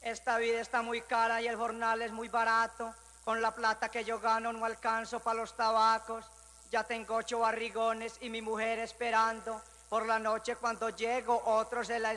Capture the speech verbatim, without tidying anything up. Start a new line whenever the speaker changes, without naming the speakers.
Esta vida está muy cara y el jornal es muy barato. Con la plata que yo gano no alcanzo para los tabacos. Ya tengo ocho barrigones y mi mujer esperando. Por la noche cuando llego otro se la